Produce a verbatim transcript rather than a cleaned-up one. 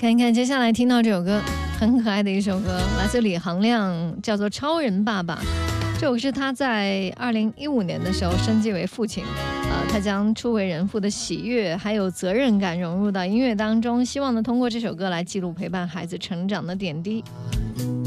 看一看接下来听到这首歌，很可爱的一首歌，来自李行亮，叫做《超人爸爸》。这首是他在二零一五年的时候升级为父亲，呃，他将初为人父的喜悦还有责任感融入到音乐当中，希望呢通过这首歌来记录陪伴孩子成长的点滴。